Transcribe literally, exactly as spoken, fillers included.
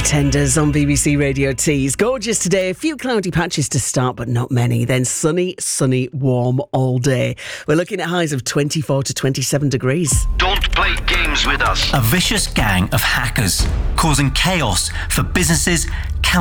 Pretenders on B B C Radio Tees. Gorgeous today. A few cloudy patches to start, but not many. Then sunny, sunny, warm all day. We're looking at highs of twenty-four to twenty-seven degrees. Don't play games with us. A vicious gang of hackers causing chaos for businesses,